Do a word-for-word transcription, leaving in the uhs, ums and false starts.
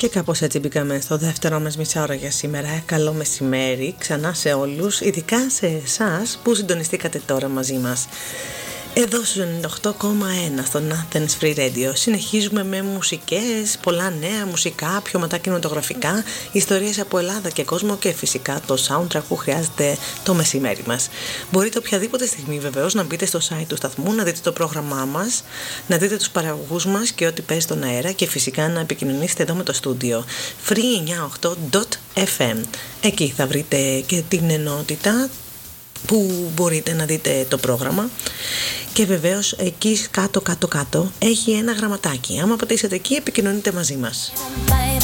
Και κάπως έτσι μπήκαμε στο δεύτερο μας μισάωρο για σήμερα. Καλό μεσημέρι ξανά σε όλους, ειδικά σε εσάς που συντονιστήκατε τώρα μαζί μας. Εδώ στους ενενήντα οκτώ κόμμα ένα στον Athens Free Radio συνεχίζουμε με μουσικές, πολλά νέα μουσικά, πιο μετά κινηματογραφικά, ιστορίες από Ελλάδα και κόσμο και φυσικά το soundtrack που χρειάζεται το μεσημέρι μας. Μπορείτε οποιαδήποτε στιγμή βεβαίως να μπείτε στο site του σταθμού, να δείτε το πρόγραμμά μας, να δείτε τους παραγωγούς μας και ό,τι παίζει στον αέρα και φυσικά να επικοινωνήσετε εδώ με το στούντιο free εννιά οκτώ τελεία εφ εμ. Εκεί θα βρείτε και την ενότητα που μπορείτε να δείτε το πρόγραμμα και βεβαίως εκεί κάτω κάτω κάτω έχει ένα γραμματάκι. Άμα πατήσετε εκεί επικοινωνείτε μαζί μας.